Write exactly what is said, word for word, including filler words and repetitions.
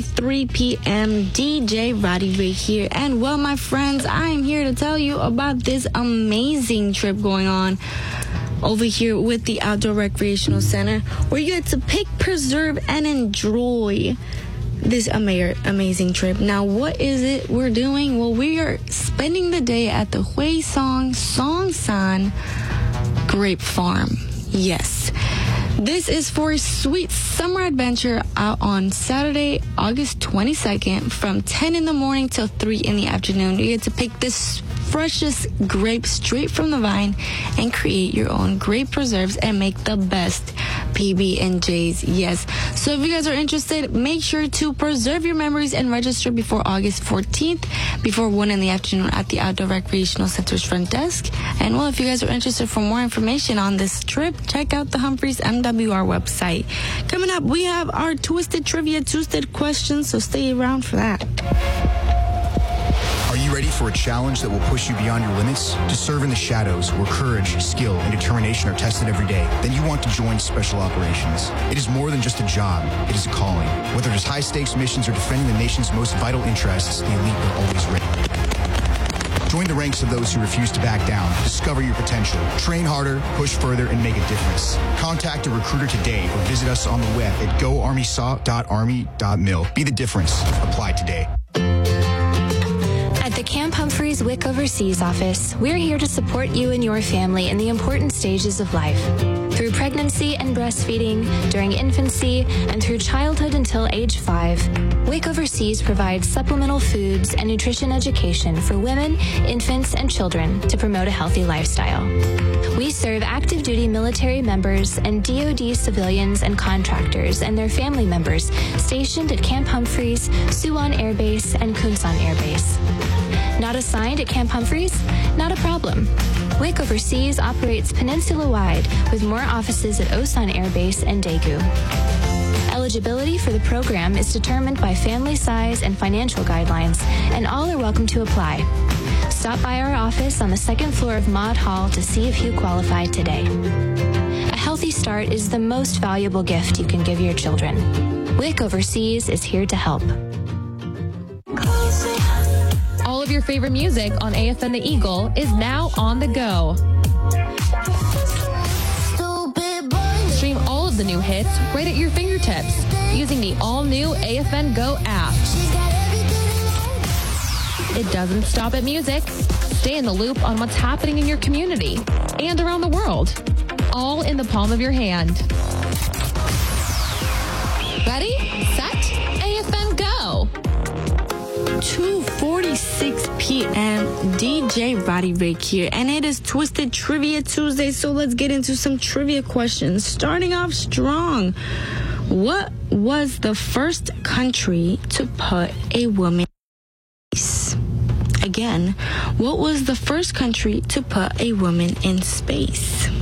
three p.m. D J Roddy Ray here. And well, my friends, I am here to tell you about this amazing trip going on over here with the Outdoor Recreational Center, where you get to pick, preserve, and enjoy this ama- amazing trip. Now, what is it we're doing? Well, we are spending the day at the Hui Song Song San Grape Farm. Yes. This is for a sweet summer adventure out on Saturday, August twenty-second from ten in the morning till three in the afternoon. You get to pick this freshest grape straight from the vine and create your own grape preserves and make the best P B and J's. Yes. So if you guys are interested, make sure to preserve your memories and register before August fourteenth, before one in the afternoon at the Outdoor Recreational Center's front desk. And well, if you guys are interested for more information on this trip, check out the Humphreys M W R website. Coming up, we have our Twisted Trivia Tuesday questions, so stay around for that. Are you ready for a challenge that will push you beyond your limits? To serve in the shadows, where courage, skill, and determination are tested every day, then you want to join Special Operations. It is more than just a job. It is a calling. Whether it is high-stakes missions or defending the nation's most vital interests, the elite are always ready. Join the ranks of those who refuse to back down. Discover your potential. Train harder, push further, and make a difference. Contact a recruiter today or visit us on the web at go army saw dot army dot mil. Be the difference. Apply today. At the Camp Humphreys Wick Overseas office, we're here to support you and your family in the important stages of life. Through pregnancy and breastfeeding, during infancy, and through childhood until age five, Wick Overseas provides supplemental foods and nutrition education for women, infants, and children to promote a healthy lifestyle. We serve active duty military members and D O D civilians and contractors and their family members stationed at Camp Humphreys, Suwon Air Base, and Kunsan Air Base. Not assigned at Camp Humphreys? Not a problem. Wick Overseas operates peninsula-wide with more offices at Osan Air Base and Daegu. Eligibility for the program is determined by family size and financial guidelines, and all are welcome to apply. Stop by our office on the second floor of Maud Hall to see if you qualify today. A healthy start is the most valuable gift you can give your children. Wick Overseas is here to help. All of your favorite music on A F N The Eagle is now on the go. Stream all of the new hits right at your fingertips using the all-new A F N Go app. It doesn't stop at music. Stay in the loop on what's happening in your community and around the world, all in the palm of your hand. Ready, set, A F N Go! two forty-six p.m. D J Roddy Ray here, and it is Twisted Trivia Tuesday, so let's get into some trivia questions. Starting off strong, what was the first country to put a woman in space? Again, what was the first country to put a woman in space?